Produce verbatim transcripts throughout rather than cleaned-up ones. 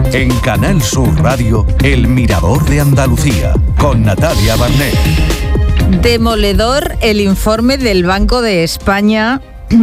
En Canal Sur Radio, El Mirador de Andalucía, con Natalia Barnett. Demoledor el informe del Banco de España,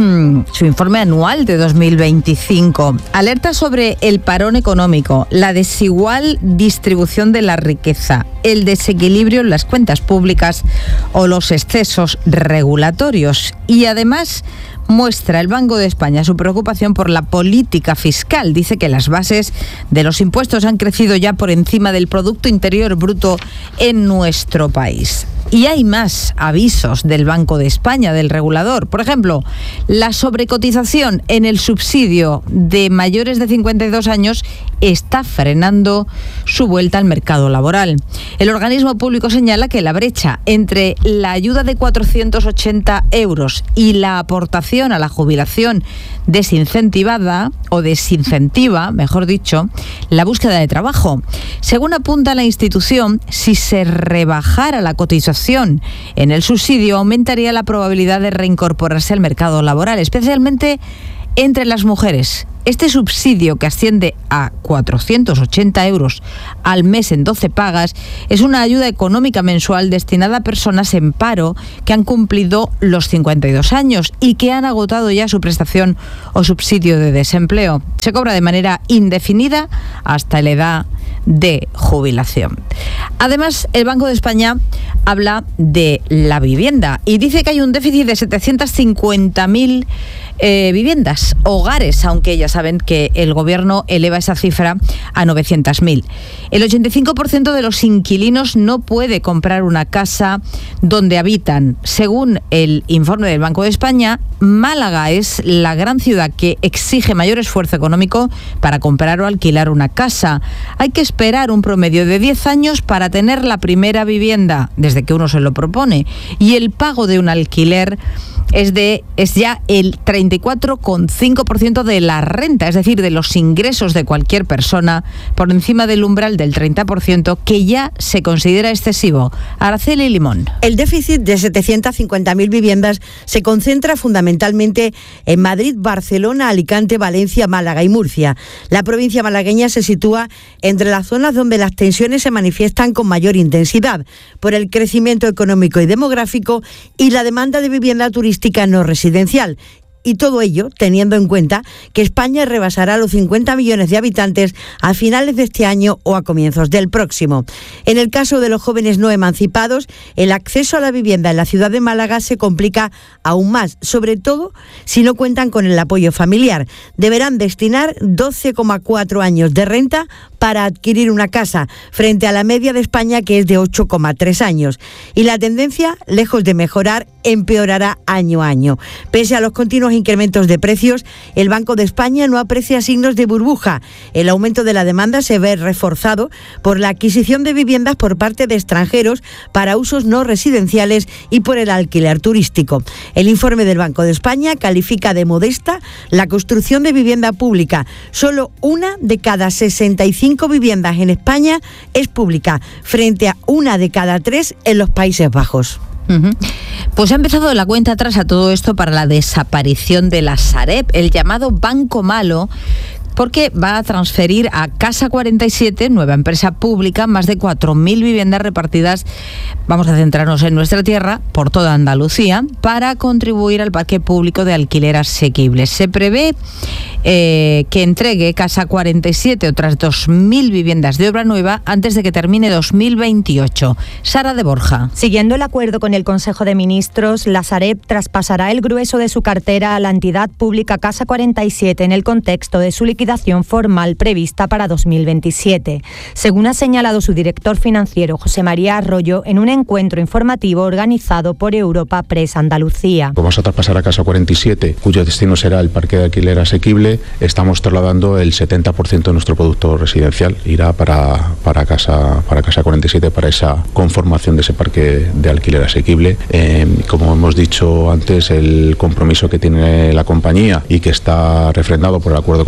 su informe anual de dos mil veinticinco. Alerta sobre el parón económico, la desigual distribución de la riqueza, el desequilibrio en las cuentas públicas o los excesos regulatorios. Y además muestra el Banco de España su preocupación por la política fiscal. Dice que las bases de los impuestos han crecido ya por encima del Producto Interior Bruto en nuestro país. Y hay más avisos del Banco de España, del regulador. Por ejemplo, la sobrecotización en el subsidio de mayores de cincuenta y dos años está frenando su vuelta al mercado laboral. El organismo público señala que la brecha entre la ayuda de cuatrocientos ochenta euros y la aportación a la jubilación desincentivada o desincentiva, mejor dicho, la búsqueda de trabajo. Según apunta la institución, si se rebajara la cotización en el subsidio, aumentaría la probabilidad de reincorporarse al mercado laboral, especialmente entre las mujeres. Este subsidio, que asciende a cuatrocientos ochenta euros al mes en doce pagas, es una ayuda económica mensual destinada a personas en paro que han cumplido los cincuenta y dos años y que han agotado ya su prestación o subsidio de desempleo. Se cobra de manera indefinida hasta la edad de jubilación. Además, el Banco de España habla de la vivienda y dice que hay un déficit de setecientas cincuenta mil eh, viviendas, hogares, aunque ya saben que el gobierno eleva esa cifra a novecientas mil. El ochenta y cinco por ciento de los inquilinos no puede comprar una casa donde habitan. Según el informe del Banco de España, Málaga es la gran ciudad que exige mayor esfuerzo económico para comprar o alquilar una casa. Hay que esperar un promedio de diez años para tener la primera vivienda, desde que uno se lo propone, y el pago de un alquiler es de es ya el treinta y cuatro coma cinco por ciento de la renta, es decir, de los ingresos de cualquier persona, por encima del umbral del treinta por ciento, que ya se considera excesivo. Araceli Limón. El déficit de setecientas cincuenta mil viviendas se concentra fundamentalmente en Madrid, Barcelona, Alicante, Valencia, Málaga y Murcia. La provincia malagueña se sitúa entre las zonas donde las tensiones se manifiestan con mayor intensidad por el crecimiento económico y demográfico y la demanda de vivienda turística no residencial. Y todo ello teniendo en cuenta que España rebasará los cincuenta millones de habitantes a finales de este año o a comienzos del próximo. En el caso de los jóvenes no emancipados, el acceso a la vivienda en la ciudad de Málaga se complica aún más, sobre todo si no cuentan con el apoyo familiar. Deberán destinar doce coma cuatro años de renta para adquirir una casa, frente a la media de España, que es de ocho coma tres años. Y la tendencia, lejos de mejorar, empeorará año a año. Pese a los continuos incrementos de precios, el Banco de España no aprecia signos de burbuja. El aumento de la demanda se ve reforzado por la adquisición de viviendas por parte de extranjeros para usos no residenciales y por el alquiler turístico. El informe del Banco de España califica de modesta la construcción de vivienda pública. Solo una de cada sesenta y cinco viviendas en España es pública, frente a una de cada tres en los Países Bajos. Uh-huh. Pues ha empezado la cuenta atrás a todo esto para la desaparición de la Sareb, el llamado Banco Malo, porque va a transferir a Casa cuarenta y siete, nueva empresa pública, más de cuatro mil viviendas repartidas, vamos a centrarnos en nuestra tierra, por toda Andalucía, para contribuir al parque público de alquiler asequible. Se prevé eh, que entregue Casa cuarenta y siete otras dos mil viviendas de obra nueva antes de que termine dos mil veintiocho. Sara de Borja. Siguiendo el acuerdo con el Consejo de Ministros, la Sareb traspasará el grueso de su cartera a la entidad pública Casa cuarenta y siete en el contexto de su liquidación formal prevista para dos mil veintisiete. Según ha señalado su director financiero, José María Arroyo, en un encuentro informativo organizado por Europa Press Andalucía. Vamos a traspasar a Casa cuarenta y siete, cuyo destino será el parque de alquiler asequible. Estamos trasladando el setenta por ciento de nuestro producto residencial. Irá para, para, casa, para Casa cuarenta y siete, para esa conformación de ese parque de alquiler asequible. Eh, como hemos dicho antes, el compromiso que tiene la compañía y que está refrendado por el acuerdo del Consejo de Ministros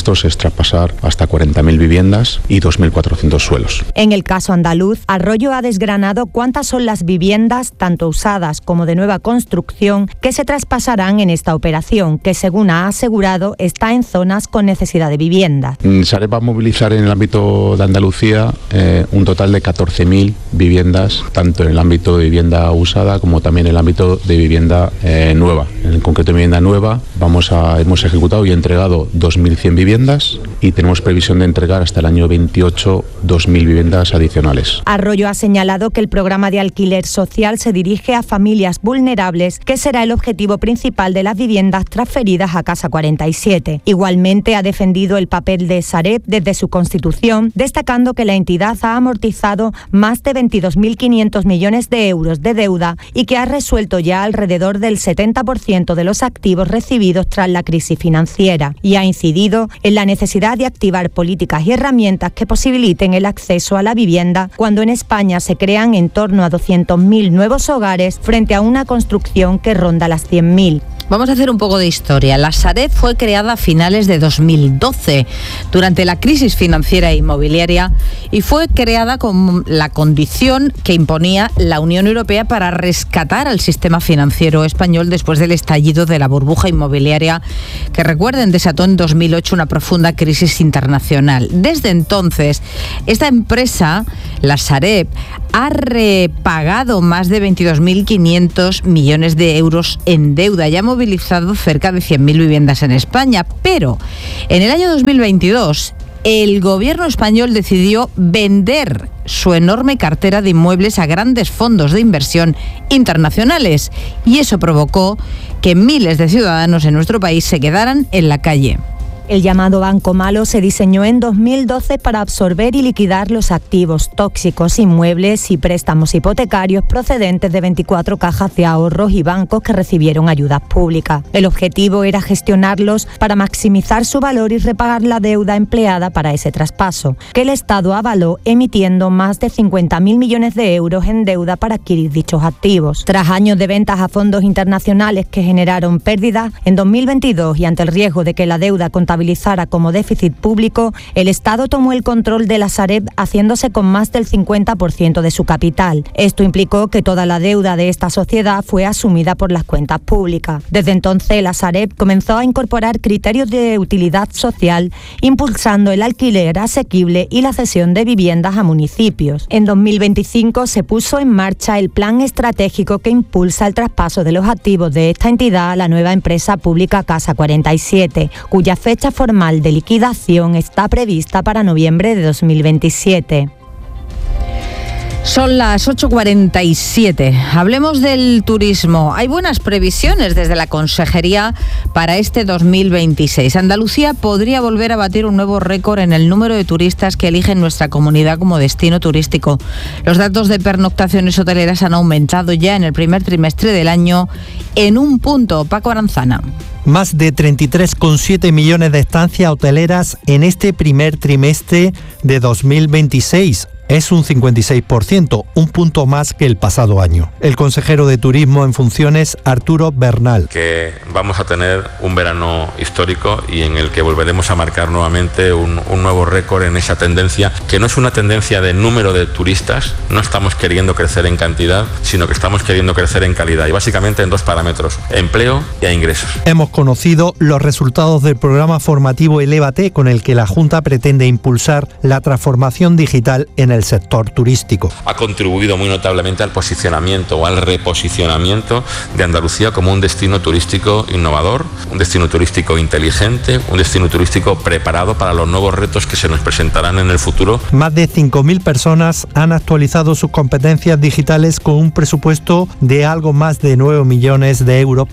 previstos es traspasar hasta cuarenta mil viviendas y dos mil cuatrocientos suelos. En el caso andaluz, Arroyo ha desgranado cuántas son las viviendas, tanto usadas como de nueva construcción, que se traspasarán en esta operación, que según ha asegurado está en zonas con necesidad de vivienda. Sareb va a movilizar en el ámbito de Andalucía eh, un total de catorce mil viviendas, tanto en el ámbito de vivienda usada como también en el ámbito de vivienda eh, nueva. En concreto, en vivienda nueva vamos a, hemos ejecutado y entregado dos mil cien viviendas y tenemos previsión de entregar hasta el año veintiocho dos mil viviendas adicionales. Arroyo ha señalado que el programa de alquiler social se dirige a familias vulnerables, que será el objetivo principal de las viviendas transferidas a Casa cuarenta y siete. Igualmente ha defendido el papel de Sareb desde su constitución, destacando que la entidad ha amortizado más de veintidós mil quinientos millones de euros de deuda y que ha resuelto ya alrededor del setenta por ciento de los activos recibidos tras la crisis financiera, y ha incidido en la necesidad de activar políticas y herramientas que posibiliten el acceso a la vivienda cuando en España se crean en torno a doscientos mil nuevos hogares frente a una construcción que ronda las cien mil. Vamos a hacer un poco de historia. La Sareb fue creada a finales de dos mil doce, durante la crisis financiera e inmobiliaria, y fue creada con la condición que imponía la Unión Europea para rescatar al sistema financiero español después del estallido de la burbuja inmobiliaria, que, recuerden, desató en dos mil ocho una profunda crisis internacional. Desde entonces, esta empresa, la Sareb, ha repagado más de veintidós mil quinientos millones de euros en deuda y ha movilizado cerca de cien mil viviendas en España. Pero en el año dos mil veintidós, el gobierno español decidió vender su enorme cartera de inmuebles a grandes fondos de inversión internacionales, y eso provocó que miles de ciudadanos en nuestro país se quedaran en la calle. El llamado Banco Malo se diseñó en dos mil doce para absorber y liquidar los activos tóxicos, inmuebles y préstamos hipotecarios procedentes de veinticuatro cajas de ahorros y bancos que recibieron ayudas públicas. El objetivo era gestionarlos para maximizar su valor y repagar la deuda empleada para ese traspaso, que el Estado avaló emitiendo más de cincuenta mil millones de euros en deuda para adquirir dichos activos. Tras años de ventas a fondos internacionales que generaron pérdidas, en dos mil veintidós, y ante el riesgo de que la deuda contabilizara como déficit público, el Estado tomó el control de la Sareb, haciéndose con más del cincuenta por ciento de su capital. Esto implicó que toda la deuda de esta sociedad fue asumida por las cuentas públicas. Desde entonces, la Sareb comenzó a incorporar criterios de utilidad social, impulsando el alquiler asequible y la cesión de viviendas a municipios. En dos mil veinticinco se puso en marcha el plan estratégico que impulsa el traspaso de los activos de esta entidad a la nueva empresa pública Casa cuarenta y siete, cuya fecha formal de liquidación está prevista para noviembre de dos mil veintisiete. Son las ocho cuarenta y siete. Hablemos del turismo. Hay buenas previsiones desde la Consejería para este dos mil veintiséis. Andalucía podría volver a batir un nuevo récord en el número de turistas que eligen nuestra comunidad como destino turístico. Los datos de pernoctaciones hoteleras han aumentado ya en el primer trimestre del año en un punto. Paco Aranzana. Más de treinta y tres coma siete millones de estancias hoteleras en este primer trimestre de dos mil veintiséis. Es un cincuenta y seis por ciento, un punto más que el pasado año. El consejero de Turismo en funciones, Arturo Bernal. Que vamos a tener un verano histórico y en el que volveremos a marcar nuevamente un, un nuevo récord en esa tendencia, que no es una tendencia de número de turistas, no estamos queriendo crecer en cantidad, sino que estamos queriendo crecer en calidad, y básicamente en dos parámetros: empleo y ingresos. Hemos conocido los resultados del programa formativo Elévate, con el que la Junta pretende impulsar la transformación digital en el sector turístico. Ha contribuido muy notablemente al posicionamiento o al reposicionamiento de Andalucía como un destino turístico innovador, un destino turístico inteligente, un destino turístico preparado para los nuevos retos que se nos presentarán en el futuro. Más de cinco mil personas han actualizado sus competencias digitales con un presupuesto de algo más de nueve millones de euros.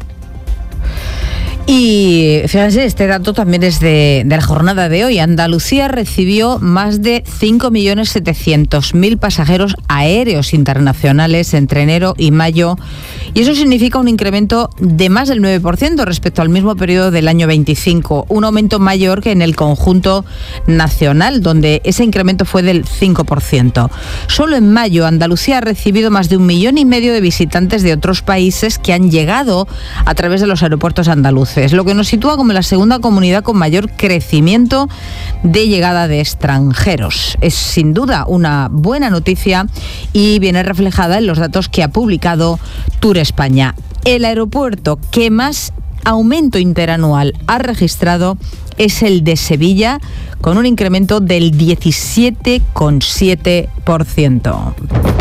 Y fíjense, este dato también es de, de la jornada de hoy. Andalucía recibió más de cinco millones setecientos mil pasajeros aéreos internacionales entre enero y mayo, y eso significa un incremento de más del nueve por ciento respecto al mismo periodo del año veinticinco, un aumento mayor que en el conjunto nacional, donde ese incremento fue del cinco por ciento. Solo en mayo, Andalucía ha recibido más de un millón y medio de visitantes de otros países que han llegado a través de los aeropuertos andaluces. veces, lo que nos sitúa como la segunda comunidad con mayor crecimiento de llegada de extranjeros. Es sin duda una buena noticia y viene reflejada en los datos que ha publicado Tour España. El aeropuerto que más aumento interanual ha registrado es el de Sevilla, con un incremento del diecisiete coma siete por ciento.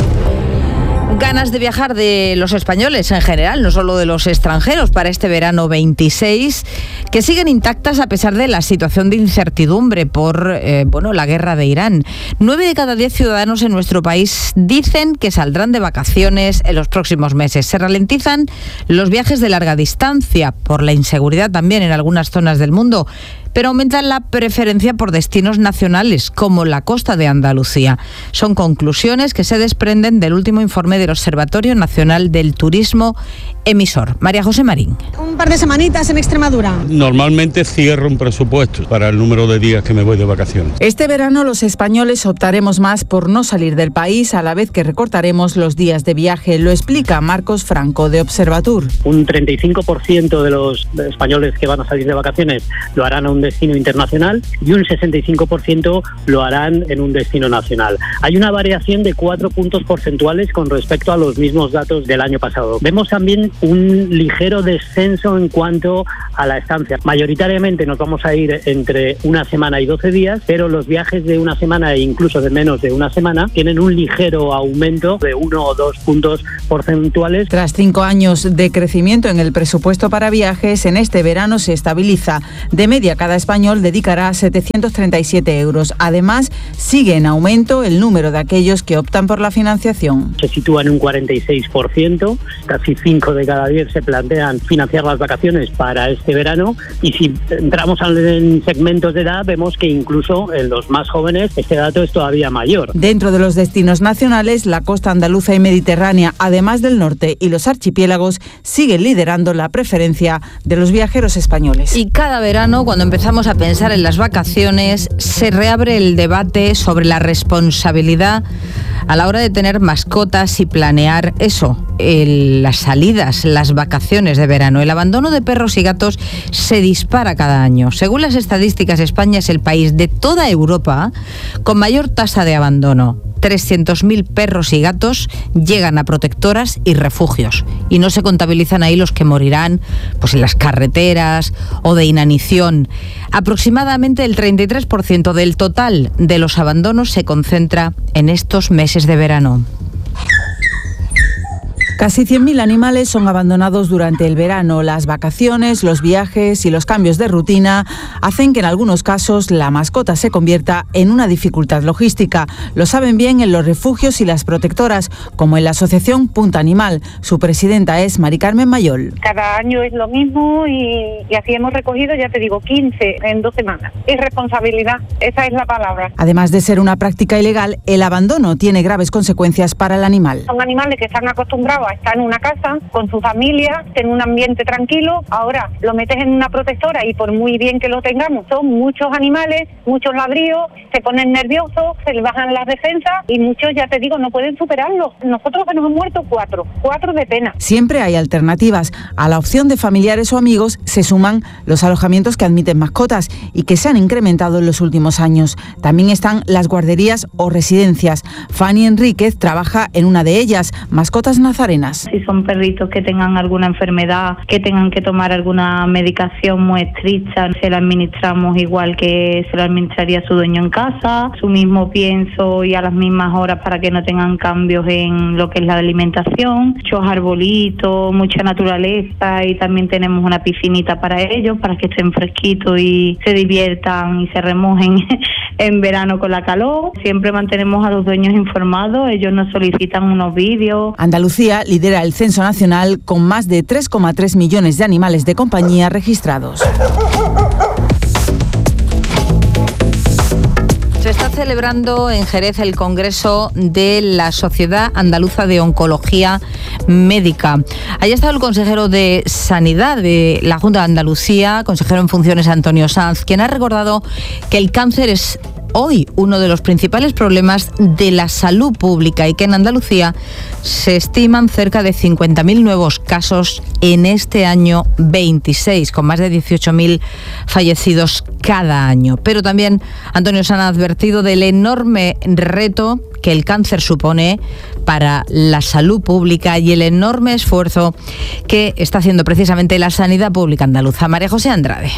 Ganas de viajar de los españoles en general, no solo de los extranjeros, para este verano veintiséis, que siguen intactas a pesar de la situación de incertidumbre por eh, bueno, la guerra de Irán. Nueve de cada diez ciudadanos en nuestro país dicen que saldrán de vacaciones en los próximos meses. Se ralentizan los viajes de larga distancia por la inseguridad también en algunas zonas del mundo, pero aumentan la preferencia por destinos nacionales, como la costa de Andalucía. Son conclusiones que se desprenden del último informe del Observatorio Nacional del Turismo Emisor. María José Marín. Un par de semanitas en Extremadura. Normalmente cierro un presupuesto para el número de días que me voy de vacaciones. Este verano los españoles optaremos más por no salir del país, a la vez que recortaremos los días de viaje. Lo explica Marcos Franco, de Observatur. Un treinta y cinco por ciento de los españoles que van a salir de vacaciones lo harán a un destino internacional y un sesenta y cinco por ciento lo harán en un destino nacional. Hay una variación de cuatro puntos porcentuales con respecto a los mismos datos del año pasado. Vemos también un ligero descenso en cuanto a la estancia. Mayoritariamente nos vamos a ir entre una semana y doce días, pero los viajes de una semana e incluso de menos de una semana tienen un ligero aumento de uno o dos puntos porcentuales. Tras cinco años de crecimiento en el presupuesto para viajes, en este verano se estabiliza. De media, cada español dedicará setecientos treinta y siete euros. Además, sigue en aumento el número de aquellos que optan por la financiación. Se sitúa en un cuarenta y seis por ciento, casi cinco de cada diez se plantean financiar las vacaciones para este verano, y si entramos en segmentos de edad vemos que incluso en los más jóvenes este dato es todavía mayor. Dentro de los destinos nacionales, la costa andaluza y mediterránea, además del norte y los archipiélagos, siguen liderando la preferencia de los viajeros españoles. Y cada verano, cuando empezamos a pensar en las vacaciones, se reabre el debate sobre la responsabilidad a la hora de tener mascotas y planear eso, el, las salidas, las vacaciones de verano. El abandono de perros y gatos se dispara cada año. Según las estadísticas, España es el país de toda Europa con mayor tasa de abandono. trescientos mil perros y gatos llegan a protectoras y refugios, y no se contabilizan ahí los que morirán pues en las carreteras o de inanición. Aproximadamente el treinta y tres por ciento del total de los abandonos se concentra en estos meses de verano. Casi cien mil animales son abandonados durante el verano. Las vacaciones, los viajes y los cambios de rutina hacen que en algunos casos la mascota se convierta en una dificultad logística. Lo saben bien en los refugios y las protectoras, como en la asociación Punta Animal. Su presidenta es Mari Carmen Mayol. Cada año es lo mismo y, y así hemos recogido, ya te digo, quince en dos semanas. Irresponsabilidad, esa es la palabra. Además de ser una práctica ilegal, el abandono tiene graves consecuencias para el animal. Son animales que están acostumbrados a estar en una casa con su familia, en un ambiente tranquilo. Ahora lo metes en una protectora y por muy bien que lo tengamos, son muchos animales, muchos ladrillos, se ponen nerviosos, se les bajan las defensas y muchos, ya te digo, no pueden superarlo. Nosotros se nos han muerto cuatro, cuatro de pena. Siempre hay alternativas. A la opción de familiares o amigos se suman los alojamientos que admiten mascotas y que se han incrementado en los últimos años. También están las guarderías o residencias. Fanny Enríquez trabaja en una de ellas, Mascotas Nazarenas. Si son perritos que tengan alguna enfermedad, que tengan que tomar alguna medicación muy estricta, se la administramos igual que se la administraría su dueño en casa, su mismo pienso y a las mismas horas para que no tengan cambios en lo que es la alimentación, muchos arbolitos, mucha naturaleza, y también tenemos una piscinita para ellos, para que estén fresquitos y se diviertan y se remojen en verano con la calor. Siempre mantenemos a los dueños informados, ellos nos solicitan unos vídeos. Andalucía lidera el censo nacional con más de tres coma tres millones de animales de compañía registrados. Se está celebrando en Jerez el Congreso de la Sociedad Andaluza de Oncología Médica. Allí ha estado el consejero de Sanidad de la Junta de Andalucía, consejero en funciones Antonio Sanz, quien ha recordado que el cáncer es hoy uno de los principales problemas de la salud pública y que en Andalucía se estiman cerca de cincuenta mil nuevos casos en este año veintiséis, con más de dieciocho mil fallecidos cada año. Pero también Antonio Sanz ha advertido del enorme reto que el cáncer supone para la salud pública y el enorme esfuerzo que está haciendo precisamente la sanidad pública andaluza. María José Andrade.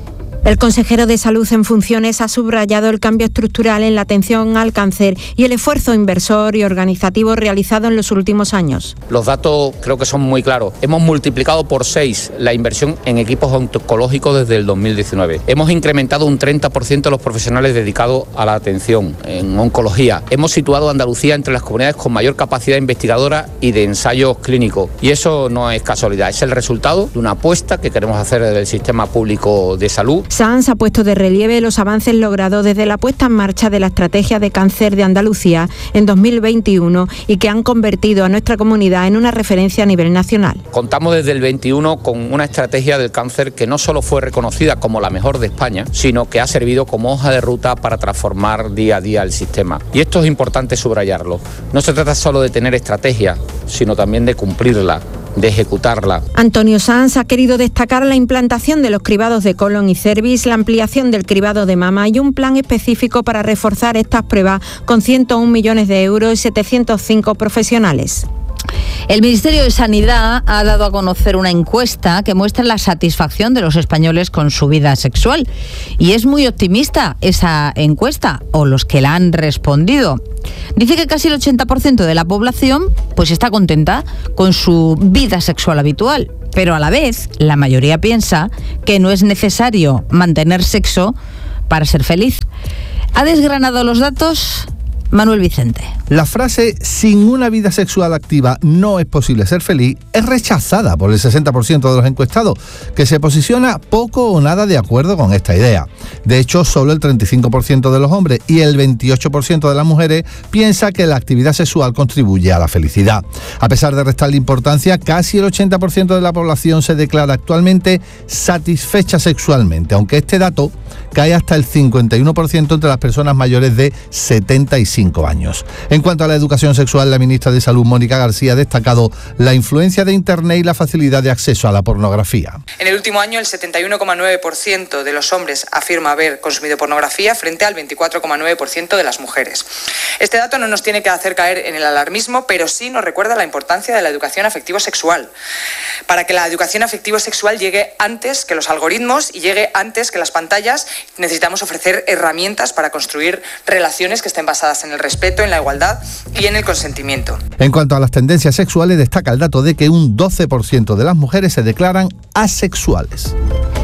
El consejero de Salud en funciones ha subrayado el cambio estructural en la atención al cáncer y el esfuerzo inversor y organizativo realizado en los últimos años. Los datos creo que son muy claros. Hemos multiplicado por seis la inversión en equipos oncológicos desde el dos mil diecinueve. Hemos incrementado un treinta por ciento los profesionales dedicados a la atención en oncología. Hemos situado a Andalucía entre las comunidades con mayor capacidad investigadora y de ensayos clínicos. Y eso no es casualidad, es el resultado de una apuesta que queremos hacer desde el sistema público de salud. Sanz ha puesto de relieve los avances logrados desde la puesta en marcha de la Estrategia de Cáncer de Andalucía en dos mil veintiuno y que han convertido a nuestra comunidad en una referencia a nivel nacional. Contamos desde el veintiuno con una estrategia del cáncer que no solo fue reconocida como la mejor de España, sino que ha servido como hoja de ruta para transformar día a día el sistema. Y esto es importante subrayarlo. No se trata solo de tener estrategia, sino también de cumplirla, de ejecutarla. Antonio Sanz ha querido destacar la implantación de los cribados de colon y cervix, la ampliación del cribado de mama y un plan específico para reforzar estas pruebas con ciento un millones de euros y setecientos cinco profesionales. El Ministerio de Sanidad ha dado a conocer una encuesta que muestra la satisfacción de los españoles con su vida sexual. Y es muy optimista esa encuesta, o los que la han respondido. Dice que casi el ochenta por ciento de la población pues está contenta con su vida sexual habitual. Pero a la vez, la mayoría piensa que no es necesario mantener sexo para ser feliz. Ha desgranado los datos Manuel Vicente. La frase "sin una vida sexual activa no es posible ser feliz" es rechazada por el sesenta por ciento de los encuestados, que se posiciona poco o nada de acuerdo con esta idea. De hecho, solo el treinta y cinco por ciento de los hombres y el veintiocho por ciento de las mujeres piensa que la actividad sexual contribuye a la felicidad. A pesar de restarle importancia, casi el ochenta por ciento de la población se declara actualmente satisfecha sexualmente, aunque este dato cae hasta el cincuenta y uno por ciento entre las personas mayores de setenta y cinco años. En cuanto a la educación sexual, la ministra de Salud, Mónica García, ha destacado la influencia de Internet y la facilidad de acceso a la pornografía. En el último año, el setenta y uno coma nueve por ciento de los hombres afirma haber consumido pornografía frente al veinticuatro coma nueve por ciento de las mujeres. Este dato no nos tiene que hacer caer en el alarmismo, pero sí nos recuerda la importancia de la educación afectivo-sexual. Para que la educación afectivo-sexual llegue antes que los algoritmos y llegue antes que las pantallas, necesitamos ofrecer herramientas para construir relaciones que estén basadas en el respeto, en la igualdad y en el consentimiento. En cuanto a las tendencias sexuales, destaca el dato de que un doce por ciento de las mujeres se declaran asexuales.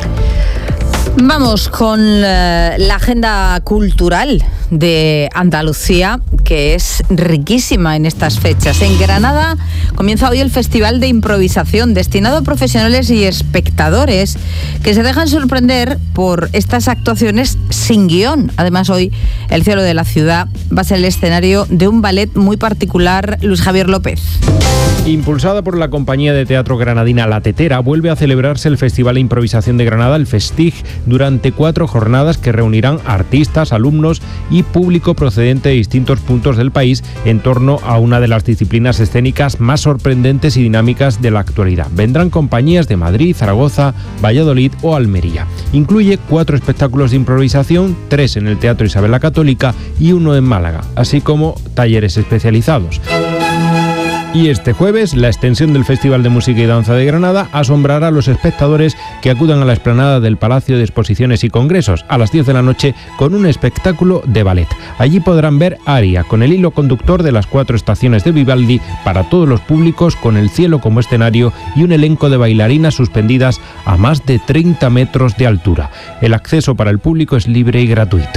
Vamos con la, la agenda cultural de Andalucía, que es riquísima en estas fechas. En Granada comienza hoy el Festival de Improvisación, destinado a profesionales y espectadores que se dejan sorprender por estas actuaciones sin guión. Además, hoy el cielo de la ciudad va a ser el escenario de un ballet muy particular. Luis Javier López. Impulsada por la compañía de teatro granadina La Tetera, vuelve a celebrarse el Festival de Improvisación de Granada, el Festig, durante cuatro jornadas que reunirán artistas, alumnos y público procedente de distintos puntos del país en torno a una de las disciplinas escénicas más sorprendentes y dinámicas de la actualidad. Vendrán compañías de Madrid, Zaragoza, Valladolid o Almería. Incluye cuatro espectáculos de improvisación, tres en el Teatro Isabel la Católica y uno en Málaga, así como talleres especializados. Y este jueves, la extensión del Festival de Música y Danza de Granada asombrará a los espectadores que acudan a la explanada del Palacio de Exposiciones y Congresos a las diez de la noche con un espectáculo de ballet. Allí podrán ver Aria, con el hilo conductor de las cuatro estaciones de Vivaldi para todos los públicos, con el cielo como escenario y un elenco de bailarinas suspendidas a más de treinta metros de altura. El acceso para el público es libre y gratuito.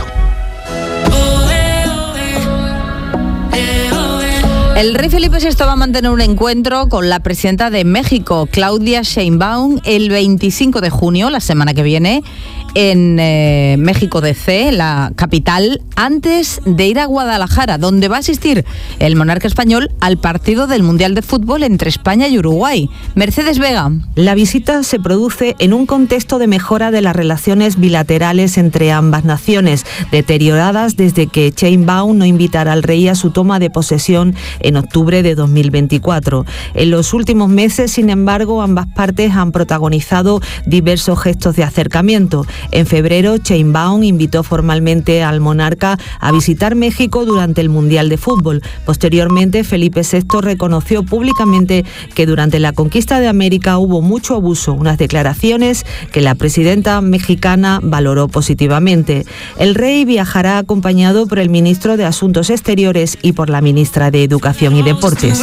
El rey Felipe sexto va a mantener un encuentro con la presidenta de México, Claudia Sheinbaum, el veinticinco de junio, la semana que viene, en eh, México D C, la capital, antes de ir a Guadalajara, donde va a asistir el monarca español al partido del Mundial de Fútbol entre España y Uruguay. Mercedes Vega. La visita se produce en un contexto de mejora de las relaciones bilaterales entre ambas naciones, deterioradas desde que Sheinbaum no invitara al rey a su toma de posesión en octubre de dos mil veinticuatro. En los últimos meses, sin embargo, ambas partes han protagonizado diversos gestos de acercamiento. En febrero, Sheinbaum invitó formalmente al monarca a visitar México durante el Mundial de Fútbol. Posteriormente, Felipe sexto reconoció públicamente que durante la conquista de América hubo mucho abuso, unas declaraciones que la presidenta mexicana valoró positivamente. El rey viajará acompañado por el ministro de Asuntos Exteriores y por la ministra de Educación y Deportes.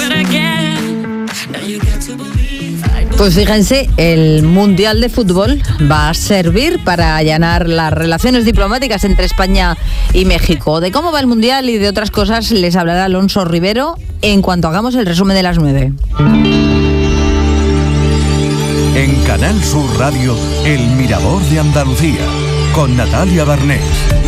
Pues fíjense, el Mundial de Fútbol va a servir para allanar las relaciones diplomáticas entre España y México. De cómo va el Mundial y de otras cosas les hablará Alonso Rivero en cuanto hagamos el resumen de las nueve. En Canal Sur Radio, El Mirador de Andalucía, con Natalia Barnés.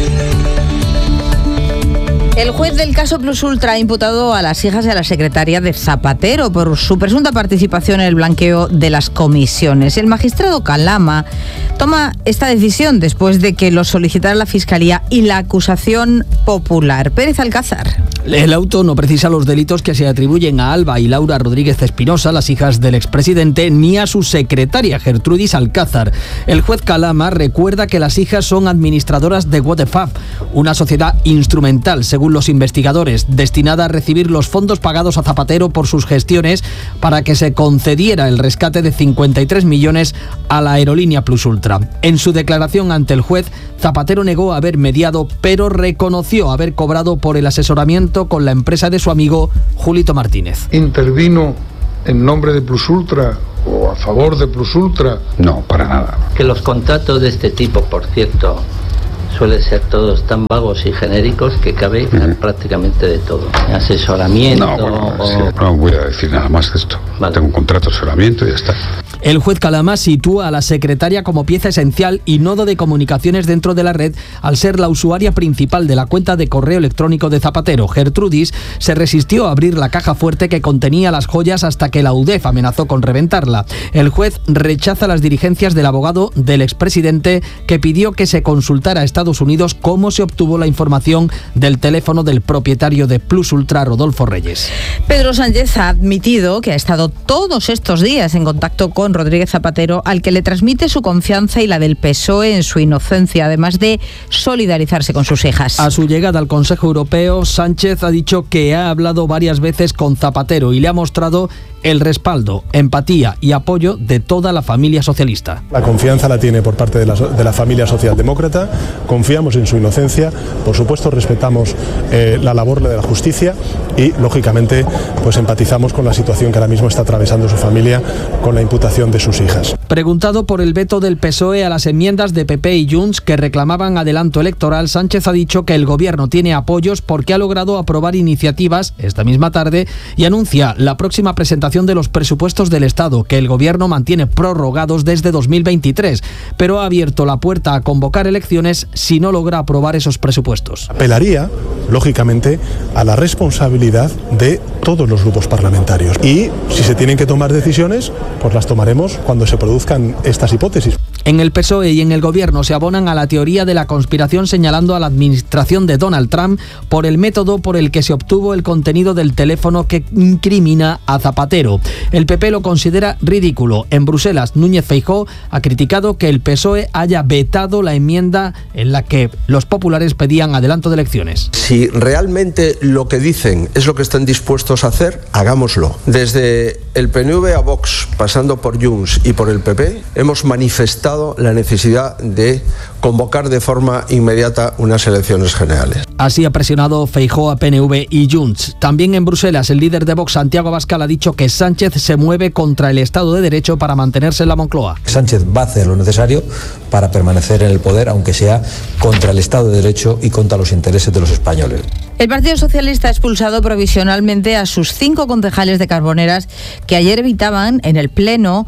El juez del caso Plus Ultra ha imputado a las hijas y a la secretaria de Zapatero por su presunta participación en el blanqueo de las comisiones. El magistrado Calama toma esta decisión después de que lo solicitara la Fiscalía y la acusación popular. Pérez Alcázar. El auto no precisa los delitos que se atribuyen a Alba y Laura Rodríguez Espinosa, las hijas del expresidente, ni a su secretaria Gertrudis Alcázar. El juez Calama recuerda que las hijas son administradoras de Whatefab, una sociedad instrumental, según los investigadores, destinada a recibir los fondos pagados a Zapatero por sus gestiones para que se concediera el rescate de cincuenta y tres millones a la aerolínea Plus Ultra. En su declaración ante el juez, Zapatero negó haber mediado, pero reconoció haber cobrado por el asesoramiento con la empresa de su amigo Julito Martínez. ¿Intervino en nombre de Plus Ultra o a favor de Plus Ultra? No, para nada. Que los contratos de este tipo, por cierto, suelen ser todos tan vagos y genéricos que cabe uh-huh. prácticamente de todo. Asesoramiento... No, bueno, o... sí, no voy a decir nada más de esto. Vale. Tengo un contrato de asesoramiento y ya está. El juez Calama sitúa a la secretaria como pieza esencial y nodo de comunicaciones dentro de la red, al ser la usuaria principal de la cuenta de correo electrónico de Zapatero. Gertrudis se resistió a abrir la caja fuerte que contenía las joyas hasta que la U D E F amenazó con reventarla. El juez rechaza las dirigencias del abogado del expresidente, que pidió que se consultara a Estados Unidos cómo se obtuvo la información del teléfono del propietario de Plus Ultra, Rodolfo Reyes. Pedro Sánchez ha admitido que ha estado todos estos días en contacto con Rodríguez Zapatero, al que le transmite su confianza y la del P S O E en su inocencia, además de solidarizarse con sus hijas. A su llegada al Consejo Europeo, Sánchez ha dicho que ha hablado varias veces con Zapatero y le ha mostrado el respaldo, empatía y apoyo de toda la familia socialista. La confianza la tiene por parte de la, de la familia socialdemócrata, confiamos en su inocencia, por supuesto respetamos eh, la labor de la justicia y, lógicamente, pues empatizamos con la situación que ahora mismo está atravesando su familia con la imputación de sus hijas. Preguntado por el veto del P S O E a las enmiendas de P P y Junts que reclamaban adelanto electoral, Sánchez ha dicho que el gobierno tiene apoyos porque ha logrado aprobar iniciativas esta misma tarde y anuncia la próxima presentación de los presupuestos del Estado, que el gobierno mantiene prorrogados desde dos mil veintitrés, pero ha abierto la puerta a convocar elecciones si no logra aprobar esos presupuestos. Apelaría, lógicamente, a la responsabilidad de todos los grupos parlamentarios y si se tienen que tomar decisiones, pues las tomaremos cuando se produzcan estas hipótesis. En el P S O E y en el gobierno se abonan a la teoría de la conspiración, señalando a la administración de Donald Trump por el método por el que se obtuvo el contenido del teléfono que incrimina a Zapatero. El P P lo considera ridículo. En Bruselas, Núñez Feijóo ha criticado que el P S O E haya vetado la enmienda en la que los populares pedían adelanto de elecciones. Si realmente lo que dicen es lo que están dispuestos a hacer, hagámoslo. Desde el P N V a Vox, pasando por Junts y por el P P, hemos manifestado la necesidad de convocar de forma inmediata unas elecciones generales. Así ha presionado Feijóo a P N V y Junts. También en Bruselas, el líder de Vox, Santiago Abascal, ha dicho que Sánchez se mueve contra el Estado de Derecho para mantenerse en la Moncloa. Sánchez va a hacer lo necesario para permanecer en el poder, aunque sea contra el Estado de Derecho y contra los intereses de los españoles. El Partido Socialista ha expulsado provisionalmente a sus cinco concejales de Carboneras que ayer evitaban en el Pleno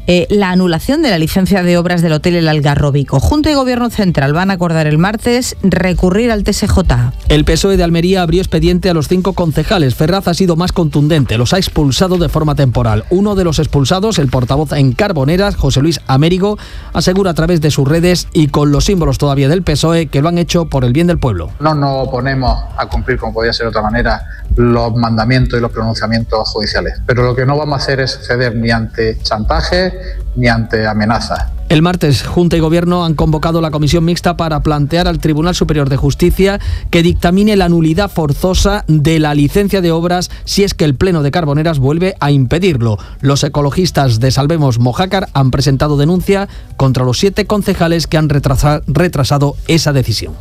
eh, la anulación de la licencia de obras del Hotel El Algarrobico. Junta y Gobierno Central van a acordar el martes recurrir al T S J. El P S O E de Almería abrió expediente a los cinco concejales. Ferraz ha sido más contundente, los ha expulsado de forma temporal. Uno de los expulsados, el portavoz en Carboneras, José Luis Amérigo, asegura a través de sus redes y con los símbolos todavía del P S O E que lo han hecho por el bien del pueblo. No nos oponemos a cumplir, como podía ser de otra manera, los mandamientos y los pronunciamientos judiciales, pero lo que no vamos a hacer es ceder ni ante chantaje ni ante amenazas. El martes, Junta y Gobierno han convocado la comisión mixta para plantear al Tribunal Superior de Justicia que dictamine la nulidad forzosa de la licencia de obras si es que el Pleno de Carboneras vuelve a impedirlo. Los ecologistas de Salvemos Mojácar han presentado denuncia contra los siete concejales que han retrasa- retrasado esa decisión.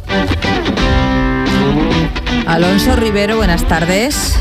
Alonso Rivero, buenas tardes.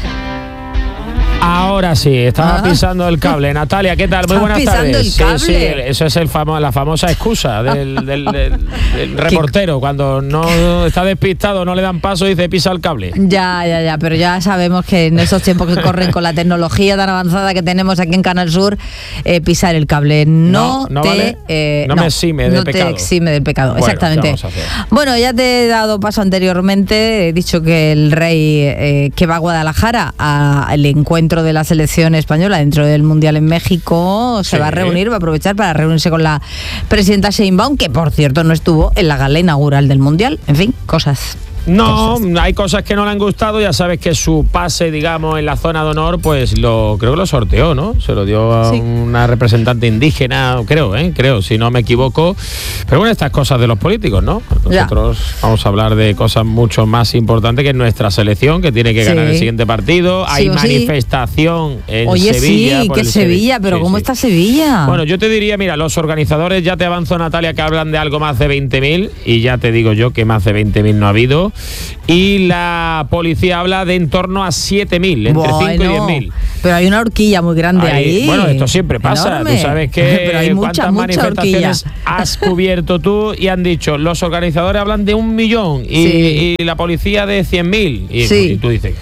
Ahora sí, estaba Ah. pisando el cable. Natalia, ¿qué tal? Muy ¿Estás buenas pisando tardes. el Sí, cable? sí, eso es el famo- la famosa excusa del, del- del- del reportero. Cuando no está despistado, no le dan paso y dice pisa el cable. Ya, ya, ya, pero ya sabemos que en esos tiempos que corren con la tecnología tan avanzada que tenemos aquí en Canal Sur, eh, pisar el cable no, No, no te vale. eh, No me exime del no pecado. te exime del pecado, Bueno, exactamente. ¿qué vamos a hacer? Bueno, ya te he dado paso anteriormente, he dicho que el rey eh, que va a Guadalajara al encuentro de la selección española dentro del Mundial en México se Sí. va a reunir, va a aprovechar para reunirse con la presidenta Sheinbaum, que por cierto no estuvo en la gala inaugural del Mundial. En fin, cosas. No, hay cosas que no le han gustado. Ya sabes que su pase, digamos, en la zona de honor, pues lo creo que lo sorteó, ¿no? Se lo dio a Sí. una representante indígena, creo, ¿eh? Creo, si no me equivoco. Pero bueno, estas cosas de los políticos, ¿no? Nosotros ya. vamos a hablar de cosas mucho más importantes, que es nuestra selección, que tiene que Sí. ganar el siguiente partido. Sí hay o sí. manifestación en Oye, Sevilla. sí, por que el Sevilla, pero Sí, ¿cómo sí. está Sevilla? Bueno, yo te diría, mira, los organizadores, ya te avanzo, Natalia, que hablan de algo más de veinte mil, y ya te digo yo que más de veinte mil no ha habido. Y la policía habla de en torno a siete mil, entre cinco y diez mil. Pero hay una horquilla muy grande ahí. Bueno, esto siempre pasa. Enorme. Tú sabes que Pero hay mucha, cuántas mucha manifestaciones horquilla. has cubierto tú, y han dicho, los organizadores hablan de un millón y, Sí. y la policía de cien mil. Y, Sí. y tú dices,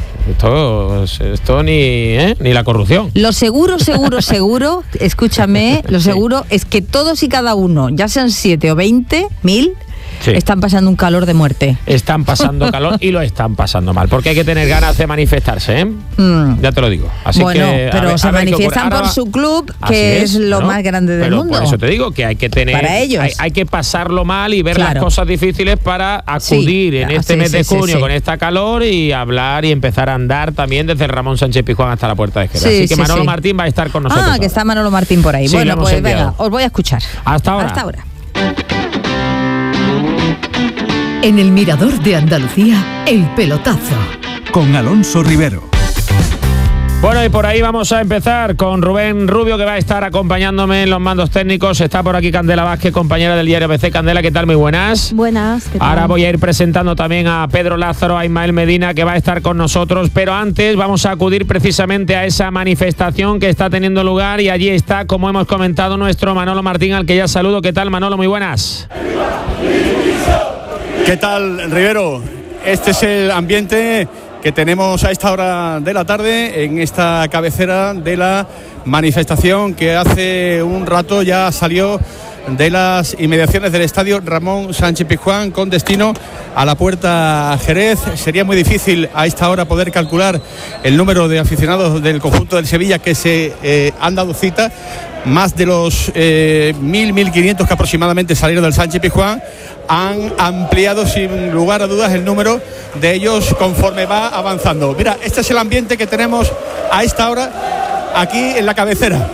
esto, esto ni, ¿eh? ni la corrupción. Lo seguro, seguro, seguro, escúchame, lo seguro es que todos y cada uno, ya sean siete o veinte mil, Sí. están pasando un calor de muerte. Están pasando calor y lo están pasando mal, porque hay que tener ganas de manifestarse, ¿eh? Mm. Ya te lo digo. Así bueno, que, a pero ver- se a ver qué manifiestan ocurre. por Ahora- su club, Así que es, lo ¿no? más grande del Pero mundo. Por eso te digo que hay que tener, Para ellos. Hay, hay que pasarlo mal y ver Claro. las cosas difíciles para acudir Sí, en ah, este sí, mes sí, de sí, junio sí. con esta calor y hablar y empezar a andar también desde el Ramón Sánchez Pizjuán hasta la Puerta de Jerez. Sí, Así que sí, Manolo sí. Martín va a estar con nosotros. Ah, que ahora. está Manolo Martín por ahí. Sí, bueno, lo hemos pues enviado. venga, os voy a escuchar. Hasta ahora. Hasta ahora. En el Mirador de Andalucía, el pelotazo. Con Alonso Rivero. Bueno, y por ahí vamos a empezar con Rubén Rubio, que va a estar acompañándome en los mandos técnicos. Está por aquí Candela Vázquez, compañera del diario A B C. Candela, ¿qué tal? Muy buenas. Buenas, ¿qué tal? Ahora voy a ir presentando también a Pedro Lázaro, a Ismael Medina, que va a estar con nosotros, pero antes vamos a acudir precisamente a esa manifestación que está teniendo lugar, y allí está, como hemos comentado, nuestro Manolo Martín, al que ya saludo. ¿Qué tal, Manolo? Muy buenas. ¿Qué tal, Rivero? Este es el ambiente que tenemos a esta hora de la tarde en esta cabecera de la manifestación que hace un rato ya salió de las inmediaciones del estadio Ramón Sánchez Pizjuán con destino a la Puerta Jerez. Sería muy difícil a esta hora poder calcular el número de aficionados del conjunto del Sevilla que se eh, han dado cita. Más de los eh, mil, mil quinientos que aproximadamente salieron del Sánchez Pizjuán han ampliado sin lugar a dudas el número de ellos conforme va avanzando. Mira, este es el ambiente que tenemos a esta hora aquí en la cabecera.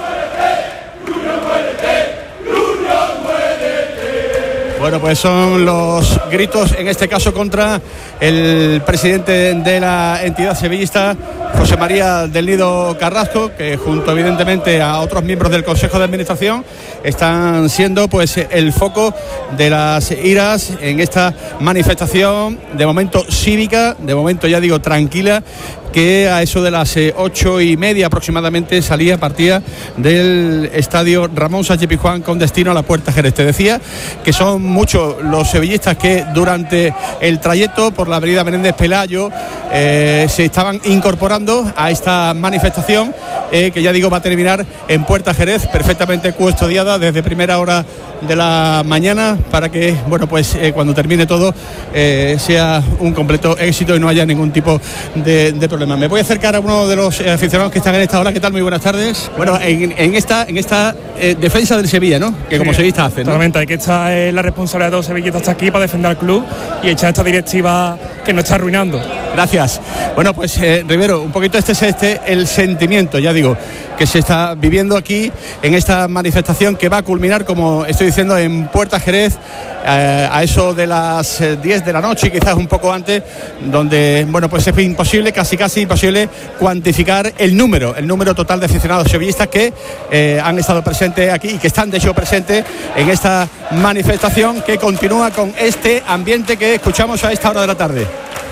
Bueno, pues son los gritos, en este caso contra el presidente de la entidad sevillista, José María del Nido Carrasco, que junto evidentemente a otros miembros del Consejo de Administración están siendo pues el foco de las iras en esta manifestación, de momento cívica, de momento ya digo tranquila, que a eso de las eh, ocho y media aproximadamente salía, partía del estadio Ramón Sánchez Pizjuán con destino a la Puerta Jerez. Te decía que son muchos los sevillistas que durante el trayecto por la avenida Menéndez Pelayo eh, se estaban incorporando a esta manifestación eh, que ya digo va a terminar en Puerta Jerez, perfectamente custodiada desde primera hora de la mañana para que, bueno, pues eh, cuando termine todo eh, sea un completo éxito y no haya ningún tipo de, de problema. Me voy a acercar a uno de los eh, aficionados que están en esta hora. ¿Qué tal? Muy buenas tardes. Bueno, en, en esta, en esta eh, defensa del Sevilla, ¿no? Que como sí, sevillista hace, ¿no? Totalmente, hay que echar eh, la responsabilidad de todos los sevillistas hasta aquí para defender al club y echar esta directiva que nos está arruinando. Gracias. Bueno, pues eh, Rivero, un poquito este es este el sentimiento, ya digo, que se está viviendo aquí en esta manifestación que va a culminar, como estoy diciendo, en Puerta Jerez eh, a eso de las eh, diez de la noche, quizás un poco antes, donde, bueno, pues es imposible, casi casi imposible cuantificar el número, el número total de aficionados sevillistas que eh, han estado presentes aquí y que están de hecho presentes en esta manifestación que continúa con este ambiente que escuchamos a esta hora de la tarde.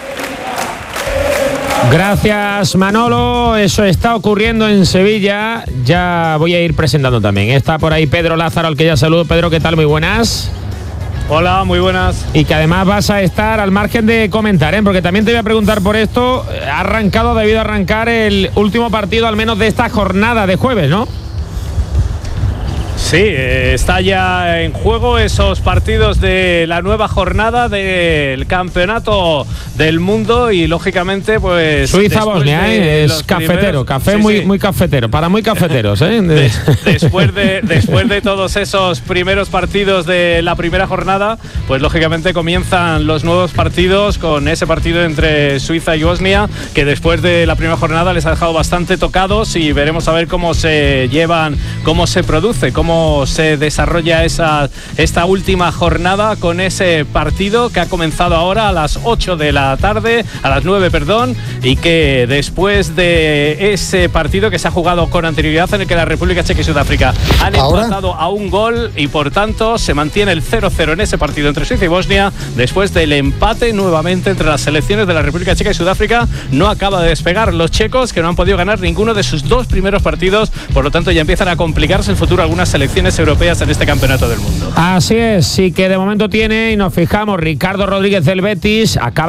Gracias, Manolo. Eso está ocurriendo en Sevilla. Ya voy a ir presentando también. Está por ahí Pedro Lázaro, al que ya saludo. Pedro, ¿qué tal? Muy buenas. Hola, muy buenas. Y que además vas a estar al margen de comentar, ¿eh? Porque también te voy a preguntar por esto. Ha arrancado, ha debido arrancar el último partido, al menos de esta jornada de jueves, ¿no? Sí, eh, está ya en juego esos partidos de la nueva jornada del Campeonato del Mundo y lógicamente pues Suiza-Bosnia, ¿eh? Es cafetero, primeros, café sí, muy, sí. muy cafetero, para muy cafeteros, ¿eh? De, después, de, después de todos esos primeros partidos de la primera jornada, pues lógicamente comienzan los nuevos partidos con ese partido entre Suiza y Bosnia, que después de la primera jornada les ha dejado bastante tocados y veremos a ver cómo se llevan, cómo se produce, cómo se desarrolla esa, esta última jornada con ese partido que ha comenzado ahora a las ocho de la tarde, a las nueve, perdón, y que después de ese partido que se ha jugado con anterioridad en el que la República Checa y Sudáfrica han empatado a un gol y por tanto se mantiene el cero cero en ese partido entre Suiza y Bosnia después del empate nuevamente entre las selecciones de la República Checa y Sudáfrica. No acaba de despegar los checos, que no han podido ganar ninguno de sus dos primeros partidos, por lo tanto ya empiezan a complicarse el futuro algunas selecciones europeas en este Campeonato del Mundo. Así es, sí que de momento tiene, y nos fijamos, Ricardo Rodríguez del Betis acaba